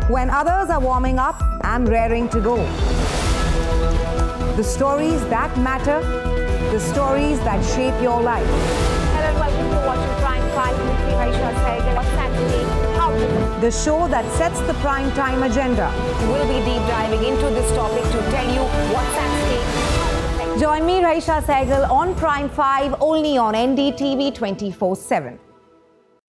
When others are warming up, I'm raring to go. The stories that matter, the stories that shape your life. Hello and welcome to watching Prime 5 with me, Raisha Sehgal. What's at stake? How to... The show that sets the prime time agenda. We'll be deep diving into this topic to tell you what's at stake. Join me, Raisha Sehgal, on Prime 5, only on NDTV 24/7.